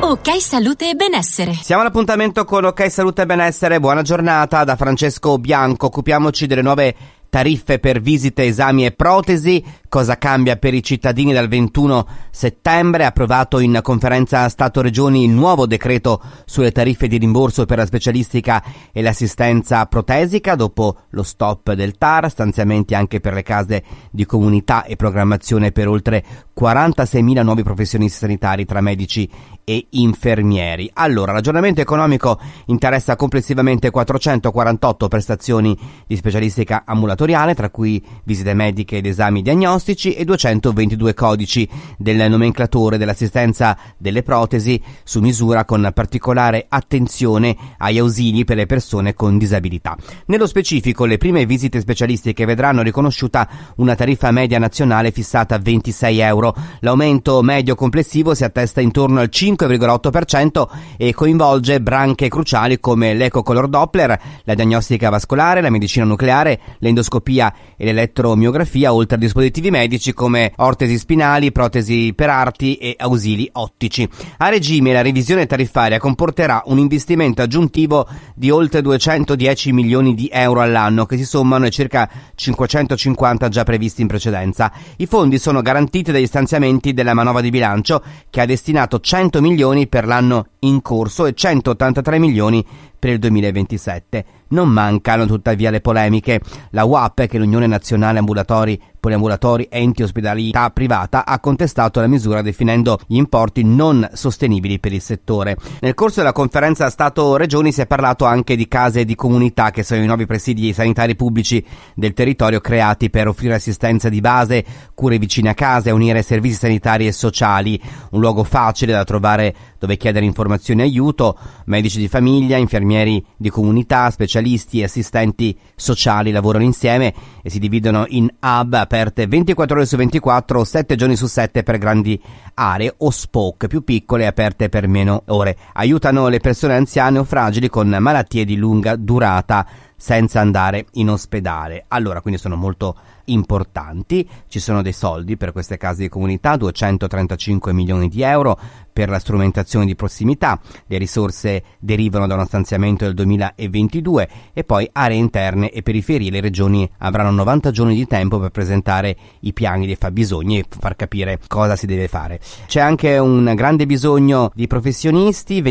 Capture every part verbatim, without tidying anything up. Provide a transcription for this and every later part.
Ok Salute e Benessere. Siamo all'appuntamento con Ok Salute e Benessere. Buona giornata da Francesco Bianco. Occupiamoci delle nuove tariffe per visite, esami e protesi. Cosa cambia per i cittadini dal ventuno settembre? Approvato in conferenza Stato-Regioni il nuovo decreto sulle tariffe di rimborso per la specialistica e l'assistenza protesica dopo lo stop del T A R, stanziamenti anche per le case di comunità e programmazione per oltre quarantaseimila nuovi professionisti sanitari tra medici e infermieri. Allora, l'aggiornamento economico interessa complessivamente quattrocentoquarantotto prestazioni di specialistica ambulatoriale, tra cui visite mediche ed esami diagnostici, e duecentoventidue codici del nomenclatore dell'assistenza delle protesi su misura, con particolare attenzione agli ausili per le persone con disabilità. Nello specifico, le prime visite specialistiche vedranno riconosciuta una tariffa media nazionale fissata a ventisei euro. L'aumento medio complessivo si attesta intorno al cinque virgola otto per cento e coinvolge branche cruciali come l'ecocolor Doppler, la diagnostica vascolare, la medicina nucleare, l'endoscopia e l'elettromiografia, oltre a dispositivi medici come ortesi spinali, protesi per arti e ausili ottici. A regime la revisione tariffaria comporterà un investimento aggiuntivo di oltre duecentodieci milioni di euro all'anno, che si sommano ai circa cinquecentocinquanta già previsti in precedenza. I fondi sono garantiti dagli stanziamenti della manovra di bilancio, che ha destinato cento milioni per l'anno in corso e centottantatré milioni per il duemilaventisette. Non mancano tuttavia le polemiche. La U A P, che è l'Unione Nazionale Ambulatori, Poliambulatori, Enti Ospedalità Privata, ha contestato la misura definendo gli importi non sostenibili per il settore. Nel corso della conferenza Stato-Regioni si è parlato anche di case di comunità, che sono i nuovi presidi sanitari pubblici del territorio creati per offrire assistenza di base, cure vicine a casa e unire servizi sanitari e sociali. Un luogo facile da trovare dove chiedere informazioni e aiuto. Medici di famiglia, infermieri di comunità, specialisti e assistenti sociali lavorano insieme e si dividono in hub aperte ventiquattro ore su ventiquattro, sette giorni su sette per grandi aree, o spoke più piccole aperte per meno ore. Aiutano le persone anziane o fragili con malattie di lunga durata senza andare in ospedale. Allora, quindi sono molto importanti. Ci sono dei soldi per queste case di comunità, duecentotrentacinque milioni di euro per la strumentazione di prossimità. Le risorse derivano da uno stanziamento del duemilaventidue e poi aree interne e periferie. Le regioni avranno novanta giorni di tempo per presentare i piani dei fabbisogni e far capire cosa si deve fare. C'è anche un grande bisogno di professionisti,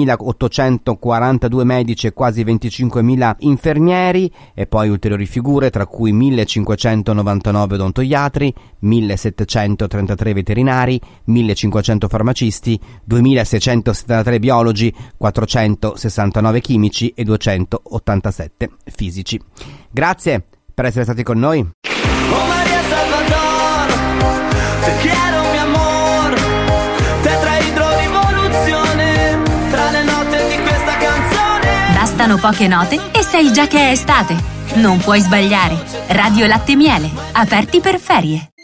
ventimilaottocentoquarantadue medici e quasi venticinquemila infermieri, e poi ulteriori figure, tra cui millecinquecentonovantanove odontoiatri, millesettecentotrentatré veterinari, millecinquecento farmacisti, duemilaseicentosettantatré biologi, quattrocentosessantanove chimici e duecentottantasette fisici. Grazie per essere stati con noi. Oh Maria Salvador, te quiero mi amor, tetraidrorivoluzione, tra le note di questa canzone. Bastano poche note e sai già che è estate. Non puoi sbagliare. Radio Latte Miele, aperti per ferie.